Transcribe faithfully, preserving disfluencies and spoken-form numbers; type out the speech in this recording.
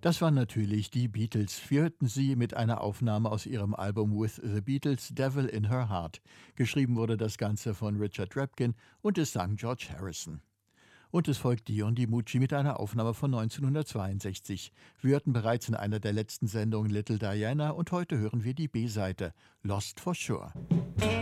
Das waren natürlich die Beatles. Wir hörten sie mit einer Aufnahme aus ihrem Album With the Beatles, Devil in Her Heart. Geschrieben wurde das Ganze von Richard Rapkin und es sang George Harrison. Und es folgt Dion DiMucci mit einer Aufnahme von neunzehnhundertzweiundsechzig. Wir hörten bereits in einer der letzten Sendungen Little Diana und heute hören wir die B-Seite, Lost for Sure.